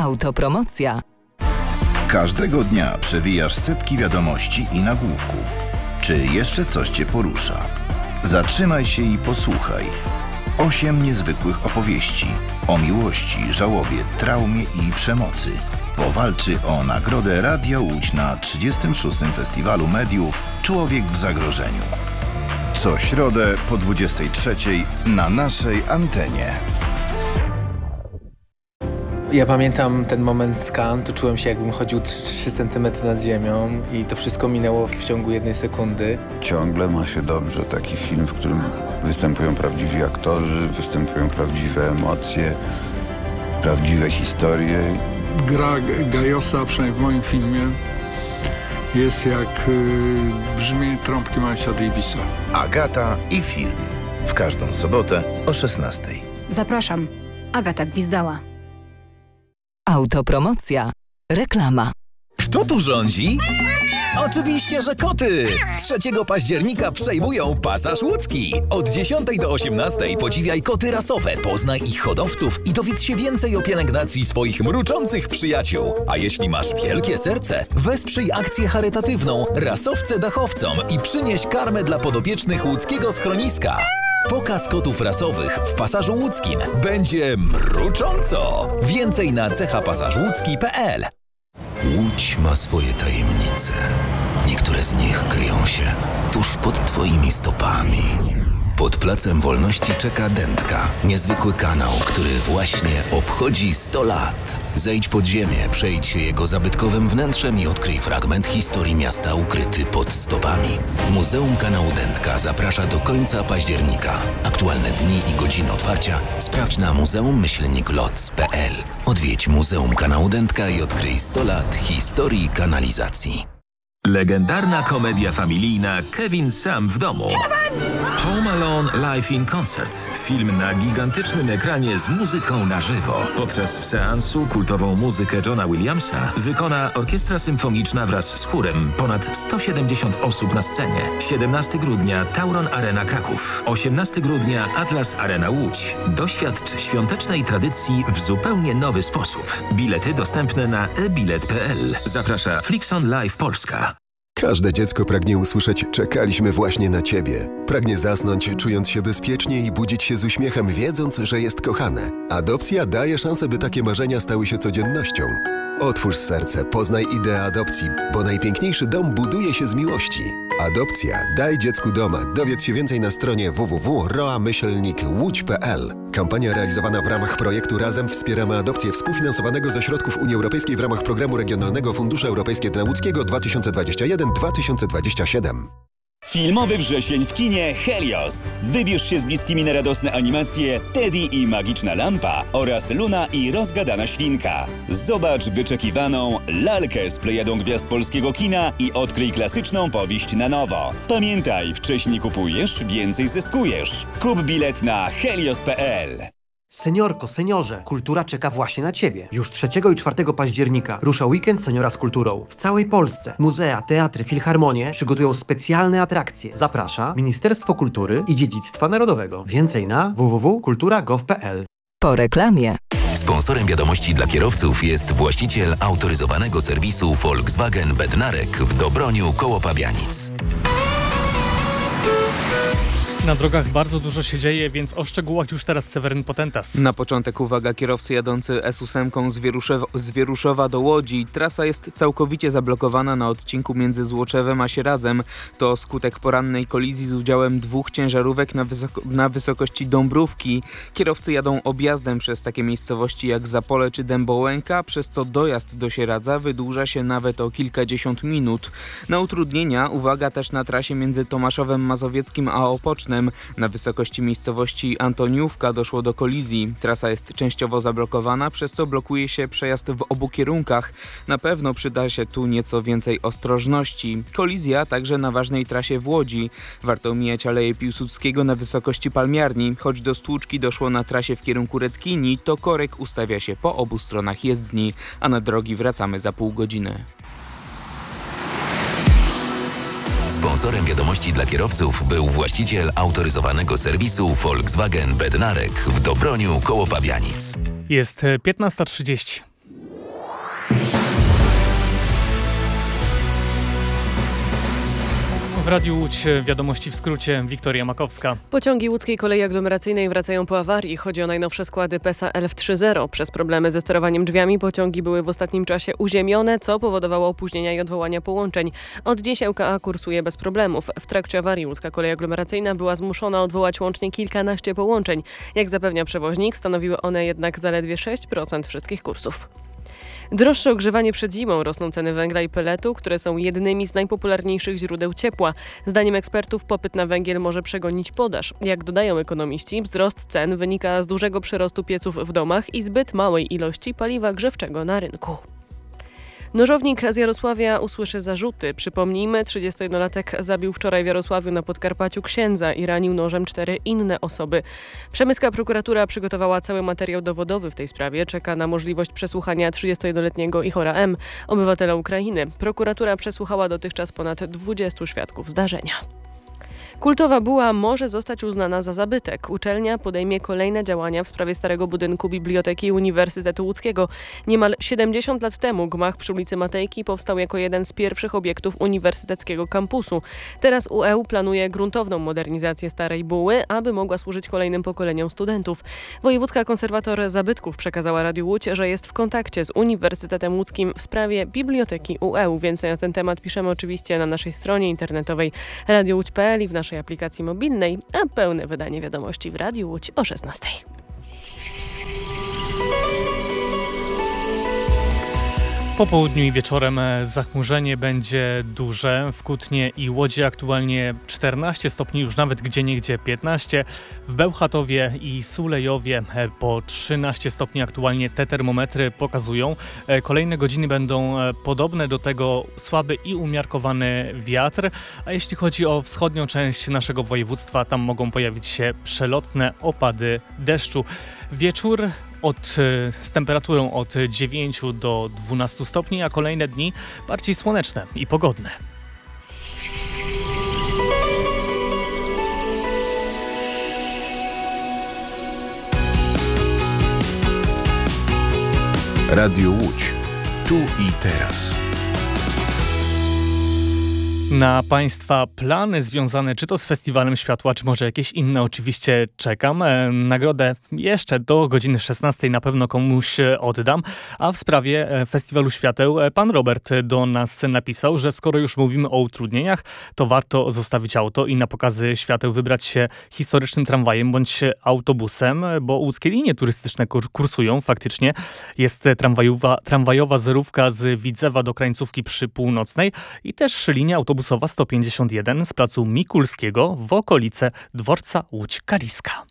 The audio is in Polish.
Autopromocja. Każdego dnia przewijasz setki wiadomości i nagłówków. Czy jeszcze coś Cię porusza? Zatrzymaj się i posłuchaj. 8 niezwykłych opowieści o miłości, żałobie, traumie i przemocy. Powalczy o nagrodę Radia Łódź na 36. Festiwalu Mediów Człowiek w zagrożeniu. Co środę po 23:00 na naszej antenie. Ja pamiętam ten moment z Cannes, to czułem się, jakbym chodził 3 cm nad ziemią i to wszystko minęło w ciągu 1 sekundy. Ciągle ma się dobrze taki film, w którym występują prawdziwi aktorzy, występują prawdziwe emocje, prawdziwe historie. Gra Gajosa, przynajmniej w moim filmie, jest jak brzmienie trąbki Milesa Davisa. Agata i film. W każdą sobotę o 16:00. Zapraszam. Agata Gwizdała. Autopromocja. Reklama. Kto tu rządzi? Oczywiście, że koty! 3 października przejmują Pasaż Łódzki. Od 10 do 18 podziwiaj koty rasowe, poznaj ich hodowców i dowiedz się więcej o pielęgnacji swoich mruczących przyjaciół. A jeśli masz wielkie serce, wesprzyj akcję charytatywną Rasowce Dachowcom i przynieś karmę dla podopiecznych łódzkiego schroniska. Pokaz kotów rasowych w Pasażu Łódzkim będzie mrucząco! Więcej na cechapasażłódzki.pl. Łódź ma swoje tajemnice. Niektóre z nich kryją się tuż pod Twoimi stopami. Pod Placem Wolności czeka Dętka, niezwykły kanał, który właśnie obchodzi 100 lat. Zejdź pod ziemię, przejdź się jego zabytkowym wnętrzem i odkryj fragment historii miasta ukryty pod stopami. Muzeum Kanału Dętka zaprasza do końca października. Aktualne dni i godziny otwarcia sprawdź na muzeum-loc.pl. Odwiedź Muzeum Kanału Dętka i odkryj 100 lat historii kanalizacji. Legendarna komedia familijna Kevin sam w domu. Home Alone Live in Concert. Film na gigantycznym ekranie z muzyką na żywo. Podczas seansu kultową muzykę Johna Williamsa wykona Orkiestra Symfoniczna wraz z chórem. Ponad 170 osób na scenie. 17 grudnia Tauron Arena Kraków. 18 grudnia Atlas Arena Łódź. Doświadcz świątecznej tradycji w zupełnie nowy sposób. Bilety dostępne na ebilet.pl. Zaprasza Flixon Live Polska. Każde dziecko pragnie usłyszeć „czekaliśmy właśnie na Ciebie”. Pragnie zasnąć, czując się bezpiecznie i budzić się z uśmiechem, wiedząc, że jest kochane. Adopcja daje szansę, by takie marzenia stały się codziennością. Otwórz serce, poznaj ideę adopcji, bo najpiękniejszy dom buduje się z miłości. Adopcja. Daj dziecku doma. Dowiedz się więcej na stronie www.roa-łódź.pl. Kampania realizowana w ramach projektu Razem wspieramy adopcję współfinansowanego ze środków Unii Europejskiej w ramach Programu Regionalnego Funduszu Europejskiego dla Łódzkiego 2021-2027. Filmowy wrzesień w kinie Helios. Wybierz się z bliskimi na radosne animacje Teddy i Magiczna Lampa oraz Luna i Rozgadana Świnka. Zobacz wyczekiwaną lalkę z plejadą gwiazd polskiego kina i odkryj klasyczną powieść na nowo. Pamiętaj, wcześniej kupujesz, więcej zyskujesz. Kup bilet na helios.pl. Seniorko, seniorze, kultura czeka właśnie na Ciebie. Już 3 i 4 października rusza weekend Seniora z kulturą. W całej Polsce muzea, teatry, filharmonie przygotują specjalne atrakcje. Zaprasza Ministerstwo Kultury i Dziedzictwa Narodowego. Więcej na www.kultura.gov.pl. Po reklamie. Sponsorem wiadomości dla kierowców jest właściciel autoryzowanego serwisu Volkswagen Bednarek w Dobroniu koło Pabianic. Na drogach bardzo dużo się dzieje, więc o szczegółach już teraz Seweryn Potentas. Na początek uwaga, kierowcy jadący S8 z Wieruszowa do Łodzi. Trasa jest całkowicie zablokowana na odcinku między Złoczewem a Sieradzem. To skutek porannej kolizji z udziałem 2 ciężarówek na wysokości Dąbrówki. Kierowcy jadą objazdem przez takie miejscowości jak Zapole czy Dębołęka, przez co dojazd do Sieradza wydłuża się nawet o kilkadziesiąt minut. Na utrudnienia uwaga też na trasie między Tomaszowem Mazowieckim a Opocznem. Na wysokości miejscowości Antoniówka doszło do kolizji. Trasa jest częściowo zablokowana, przez co blokuje się przejazd w obu kierunkach. Na pewno przyda się tu nieco więcej ostrożności. Kolizja także na ważnej trasie w Łodzi. Warto omijać Aleję Piłsudskiego na wysokości Palmiarni. Choć do stłuczki doszło na trasie w kierunku Redkini, to korek ustawia się po obu stronach jezdni, a na drogi wracamy za pół godziny. Sponsorem wiadomości dla kierowców był właściciel autoryzowanego serwisu Volkswagen Bednarek w Dobroniu koło Pabianic. Jest 15:30. Radiu Łódź wiadomości w skrócie, Wiktoria Makowska. Pociągi łódzkiej kolei aglomeracyjnej wracają po awarii. Chodzi o najnowsze składy PESA 1130. Przez problemy ze sterowaniem drzwiami pociągi były w ostatnim czasie uziemione, co powodowało opóźnienia i odwołania połączeń. Od dziś LKA kursuje bez problemów. W trakcie awarii łódzka kolej aglomeracyjna była zmuszona odwołać łącznie kilkanaście połączeń. Jak zapewnia przewoźnik, stanowiły one jednak zaledwie 6% wszystkich kursów. Droższe ogrzewanie przed zimą, rosną ceny węgla i peletu, które są jednymi z najpopularniejszych źródeł ciepła. Zdaniem ekspertów popyt na węgiel może przegonić podaż. Jak dodają ekonomiści, wzrost cen wynika z dużego przyrostu pieców w domach i zbyt małej ilości paliwa grzewczego na rynku. Nożownik z Jarosławia usłyszy zarzuty. Przypomnijmy, 31-latek zabił wczoraj w Jarosławiu na Podkarpaciu księdza i ranił nożem 4 inne osoby. Przemyska prokuratura przygotowała cały materiał dowodowy w tej sprawie. Czeka na możliwość przesłuchania 31-letniego Ihora M., obywatela Ukrainy. Prokuratura przesłuchała dotychczas ponad 20 świadków zdarzenia. Kultowa buła może zostać uznana za zabytek. Uczelnia podejmie kolejne działania w sprawie starego budynku Biblioteki Uniwersytetu Łódzkiego. Niemal 70 lat temu gmach przy ulicy Matejki powstał jako jeden z pierwszych obiektów uniwersyteckiego kampusu. Teraz UEU planuje gruntowną modernizację starej buły, aby mogła służyć kolejnym pokoleniom studentów. Wojewódzka konserwator zabytków przekazała Radiu Łódź, że jest w kontakcie z Uniwersytetem Łódzkim w sprawie Biblioteki UEU. Więcej na ten temat piszemy oczywiście na naszej stronie internetowej radiowódź.pl i w naszej aplikacji mobilnej, a pełne wydanie wiadomości w Radiu Łódź o 16:00. Po południu i wieczorem zachmurzenie będzie duże. W Kutnie i Łodzi aktualnie 14 stopni, już nawet gdzieniegdzie 15. W Bełchatowie i Sulejowie po 13 stopni aktualnie te termometry pokazują. Kolejne godziny będą podobne, do tego słaby i umiarkowany wiatr. A jeśli chodzi o wschodnią część naszego województwa, tam mogą pojawić się przelotne opady deszczu. Wieczór z temperaturą od 9 do 12 stopni, a kolejne dni bardziej słoneczne i pogodne. Radio Łódź. Tu i teraz. Na Państwa plany związane czy to z Festiwalem Światła, czy może jakieś inne oczywiście czekam. Nagrodę jeszcze do godziny 16 na pewno komuś oddam. A w sprawie Festiwalu Świateł pan Robert do nas napisał, że skoro już mówimy o utrudnieniach, to warto zostawić auto i na pokazy świateł wybrać się historycznym tramwajem bądź autobusem, bo łódzkie linie turystyczne kursują faktycznie. Jest tramwajowa zerówka z Widzewa do Krańcówki przy Północnej i też linia autobusowa 151 z placu Mikulskiego w okolice dworca Łódź-Kaliska.